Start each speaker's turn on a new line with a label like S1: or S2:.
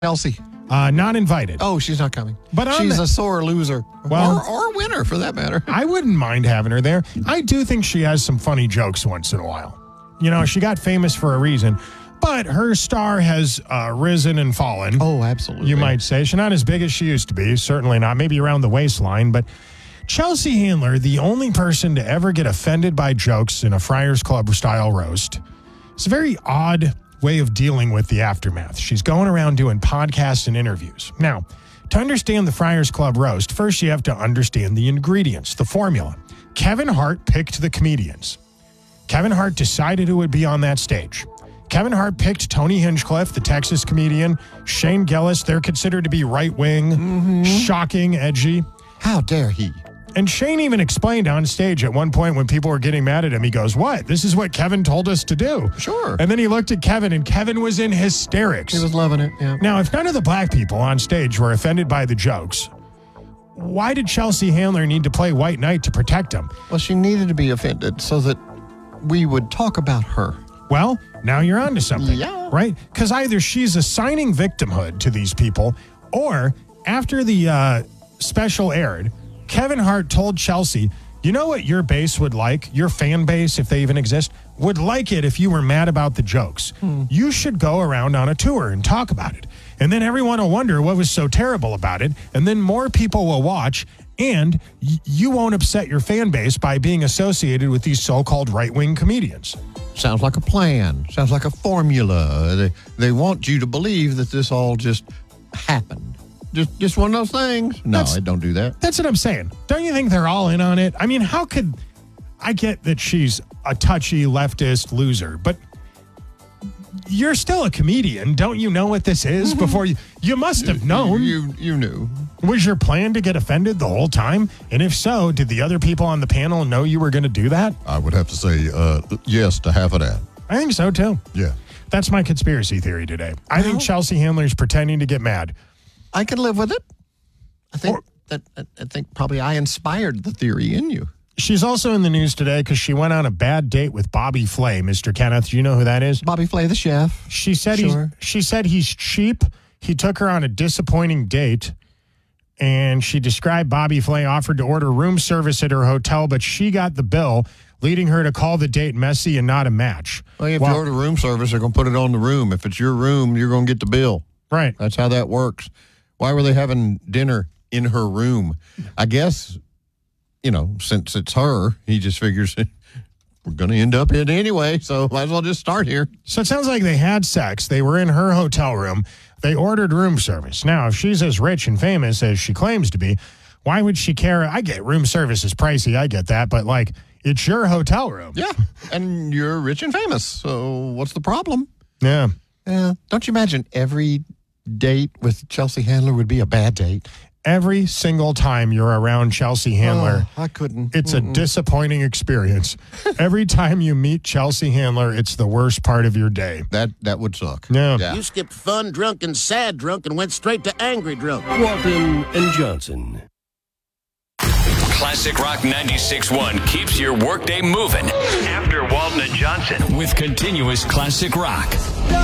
S1: Elsie.
S2: Not invited.
S1: Oh, she's not coming.
S2: But
S1: she's a sore loser.
S2: Well,
S1: or winner, for that matter.
S2: I wouldn't mind having her there. I do think she has some funny jokes once in a while. You know, she got famous for a reason, but her star has risen and fallen.
S1: Oh, absolutely.
S2: You might say. She's not as big as she used to be. Certainly not. Maybe around the waistline. But Chelsea Handler, the only person to ever get offended by jokes in a Friars Club-style roast. It's a very odd way of dealing with the aftermath. She's going around doing podcasts and interviews. Now, to understand the Friars Club roast, first you have to understand the ingredients, the formula. Kevin Hart picked the comedians. Kevin Hart decided who would be on that stage. Kevin Hart picked Tony Hinchcliffe, the Texas comedian, Shane Gillis. They're considered to be right-wing, shocking, edgy.
S1: How dare he?
S2: And Shane even explained on stage at one point when people were getting mad at him, he goes, "What? This is what Kevin told us to do."
S1: Sure.
S2: And then he looked at Kevin, and Kevin was in hysterics.
S1: He was loving it, yeah.
S2: Now, if none of the black people on stage were offended by the jokes, why did Chelsea Handler need to play White Knight to protect him?
S1: Well, she needed to be offended so that we would talk about her.
S2: Well, now you're onto something,
S1: Yeah.
S2: right? Because either she's assigning victimhood to these people, or after the special aired, Kevin Hart told Chelsea, you know what your base would like, your fan base, if they even exist, would like it if you were mad about the jokes. You should go around on a tour and talk about it. And then everyone will wonder what was so terrible about it. And then more people will watch, and you won't upset your fan base by being associated with these so-called right-wing comedians.
S1: Sounds like a plan. Sounds like a formula. They want you to believe that this all just happened. Just one of those things. No, I don't do that.
S2: That's what I'm saying. Don't you think they're all in on it? I mean, how could... I get that she's a touchy leftist loser, but you're still a comedian. Don't you know what this is before you... You must have known.
S1: You knew.
S2: Was your plan to get offended the whole time? And if so, did the other people on the panel know you were going to do that?
S1: I would have to say yes to half of that.
S2: I think so, too.
S1: Yeah.
S2: That's my conspiracy theory today. I think Chelsea Handler's pretending to get mad.
S1: I can live with it. I think probably I inspired the theory in you.
S2: She's also in the news today because she went on a bad date with Bobby Flay. Mr. Kenneth, do you know who that is?
S1: Bobby Flay, the chef.
S2: She said he's cheap. He took her on a disappointing date, and she described Bobby Flay offered to order room service at her hotel, but she got the bill, leading her to call the date messy and not a match.
S1: Well, if you order room service, they're going to put it on the room. If it's your room, you're going to get the bill.
S2: Right.
S1: That's how that works. Why were they having dinner in her room? I guess, since it's her, he just figures we're going to end up in anyway, so might as well just start here.
S2: So it sounds like they had sex. They were in her hotel room. They ordered room service. Now, if she's as rich and famous as she claims to be, why would she care? I get room service is pricey. I get that. But, it's your hotel room.
S1: Yeah, and you're rich and famous, so what's the problem?
S2: Yeah.
S1: Yeah. Don't you imagine every date with Chelsea Handler would be a bad date?
S2: Every single time you're around Chelsea Handler,
S1: I couldn't.
S2: It's a disappointing experience. Every time you meet Chelsea Handler, it's the worst part of your day.
S1: That would suck.
S2: Yeah.
S3: You skipped fun drunk and sad drunk and went straight to angry drunk.
S4: Walton and Johnson.
S5: Classic Rock 96.1 keeps your workday moving. After Walton and Johnson. With continuous classic rock.